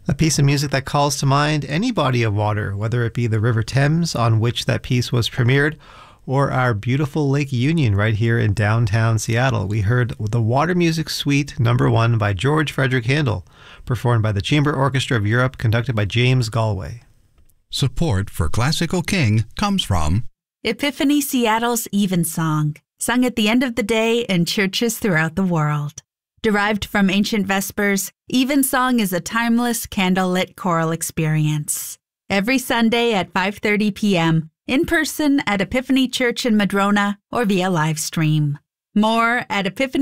A piece of music that calls to mind any body of water, whether it be the River Thames on which that piece was premiered, or our beautiful Lake Union right here in downtown Seattle. We heard the Water Music Suite No. 1 by George Frederick Handel, performed by the Chamber Orchestra of Europe, conducted by James Galway. Support for Classical King comes from Epiphany Seattle's Evensong, sung at the end of the day in churches throughout the world. Derived from ancient Vespers, Evensong is a timeless candlelit choral experience. Every Sunday at 5:30 p.m., in person at Epiphany Church in Madrona or via live stream. More at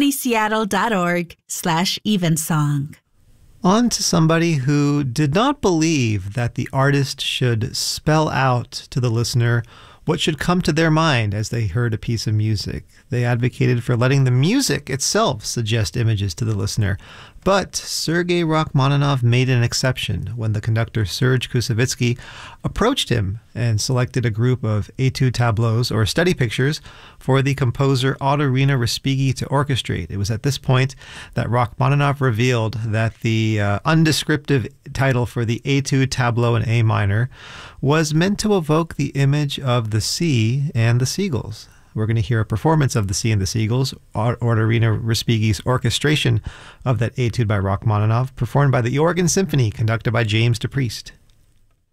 epiphanyseattle.org/Evensong. On to somebody who did not believe that the artist should spell out to the listener what should come to their mind as they heard a piece of music. They advocated for letting the music itself suggest images to the listener. But Sergei Rachmaninoff made an exception when the conductor Serge Koussevitzky approached him and selected a group of etude tableaus, or study pictures, for the composer Ottorino Respighi to orchestrate. It was at this point that Rachmaninoff revealed that the undescriptive title for the etude tableau in A minor was meant to evoke the image of the sea and the seagulls. We're going to hear a performance of The Sea and the Seagulls, Ottorino Respighi's orchestration of that etude by Rachmaninoff, performed by the Oregon Symphony, conducted by James DePriest.